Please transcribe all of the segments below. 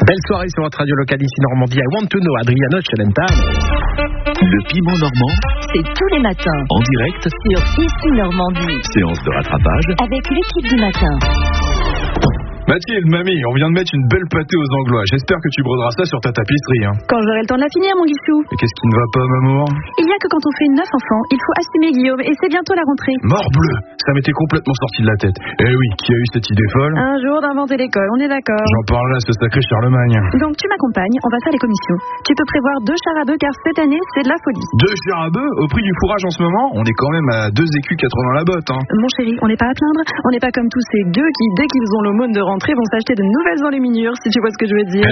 Belle soirée sur votre radio locale ici Normandie. I want to know, Adriano Celenta. Le piment normand, c'est tous les matins en direct sur Ici Normandie. Séance de rattrapage Avec l'équipe du matin. Mathilde, mamie, on vient de mettre une belle pâtée aux Anglois. J'espère que tu broderas ça sur ta tapisserie. Quand j'aurai le temps de la finir, mon Guichou. Et qu'est-ce qui ne va pas, maman? Il y a que quand on fait 9 enfants, il faut assumer, Guillaume, et c'est bientôt la rentrée. Morbleu, ça m'était complètement sorti de la tête. Eh oui, qui a eu cette idée folle? Un jour d'inventer l'école, on est d'accord. J'en parle là, ce sacré Charlemagne. Donc tu m'accompagnes, on va faire les commissions. Tu peux prévoir 2 chars à bœufs car cette année, c'est de la folie. 2 chars à bœufs au prix du fourrage en ce moment? On est quand même à 2 écus 80 la botte, hein. Mon chéri, on n'est pas à plaindre. On n'est pas comme tous ces gueux qui, dès qu'ils ont l'aumône de rentrée, vont s'acheter de nouvelles enluminures, si tu vois ce que je veux dire.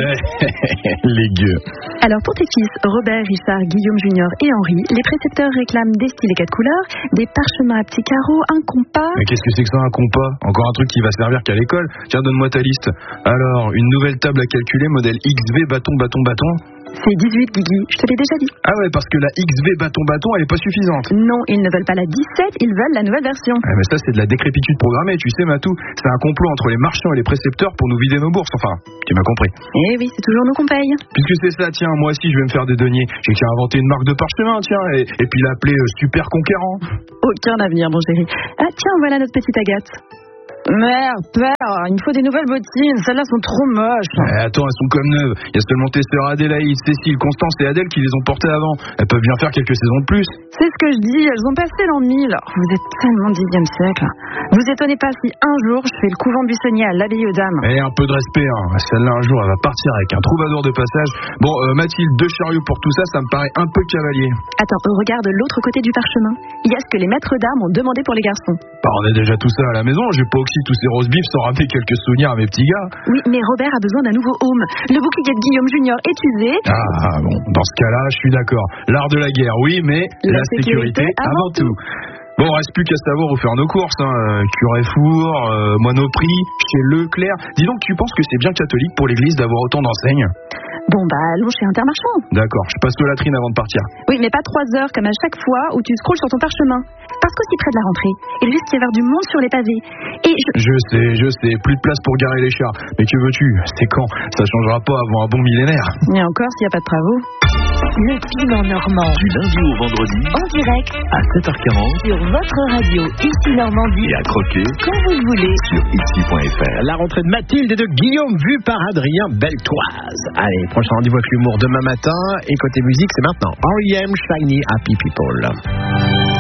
Les gueux. Alors pour tes fils, Robert, Richard, Guillaume Junior et Henri, les précepteurs réclament des styles et 4 couleurs, des parchemins à petits carreaux, un compas. Mais qu'est-ce que c'est que ça, un compas? Encore un truc qui va servir qu'à l'école? Tiens, donne-moi ta liste. Alors, une nouvelle table à calculer, modèle XV, bâton. C'est 18, Guigui, je te l'ai déjà dit. Ah ouais, parce que la XV bâton, elle est pas suffisante. Non, ils ne veulent pas la 17, ils veulent la nouvelle version. Ah, mais ça, c'est de la décrépitude programmée, tu sais, Matou. C'est un complot entre les marchands et les précepteurs pour nous vider nos bourses. Enfin, tu m'as compris. Eh oui, c'est toujours nous qu'on paye. Puisque c'est ça, tiens, moi aussi, je vais me faire des deniers. J'ai qu'à inventer une marque de parchemin, tiens, et puis l'appeler Super Conquérant. Aucun avenir, mon chéri. Ah tiens, voilà notre petite Agathe. Merde, père, il me faut des nouvelles bottines, celles-là sont trop moches. Attends, elles sont comme neuves. Il y a seulement tes sœurs Adélaïde, Cécile, Constance et Adèle qui les ont portées avant. Elles peuvent bien faire quelques saisons de plus. C'est ce que je dis, elles ont passé l'an 1000. Vous êtes tellement 10e siècle. Vous étonnez pas si un jour je fais le couvent buissonnier à l'abbaye aux dames. Un peu de respect, hein. Celle-là un jour elle va partir avec un troubadour de passage. Bon, Mathilde, 2 chariots pour tout ça, ça me paraît un peu cavalier. Attends, regarde l'autre côté du parchemin. Il y a ce que les maîtres d'armes ont demandé pour les garçons. Bah, on a déjà tout ça à la maison, j'ai pas oxy tous ces roast beef sans ramener quelques souvenirs à mes petits gars. Oui, mais Robert a besoin d'un nouveau home. Le bouclier de Guillaume Junior est usé. Ah bon, dans ce cas-là, je suis d'accord. L'art de la guerre, oui, mais la sécurité avant tout. Bon, reste plus qu'à savoir où faire nos courses, hein. Curefour, Monoprix, chez Leclerc. Dis donc, tu penses que c'est bien catholique pour l'église d'avoir autant d'enseignes? Bon bah allons chez Intermarchand. D'accord, je passe aux latrines avant de partir. Oui, mais pas 3 heures comme à chaque fois où tu scrolles sur ton parchemin. Parce qu'aussi près de la rentrée, il risque d'y avoir du monde sur les pavés. Et Je sais, plus de place pour garer les chars. Mais que veux-tu? C'est quand? Ça changera pas avant un bon millénaire. Et encore s'il n'y a pas de travaux. Le piment normand. du lundi au vendredi En direct à 7h40 sur votre radio Ici Normandie. et à croquer Quand vous voulez. sur ici.fr. La rentrée de Mathilde et de Guillaume vue par Adrien Beltoise. Allez, prochain rendez-vous avec l'humour demain matin. Et côté musique, c'est maintenant. R.E.M. Shiny Happy People.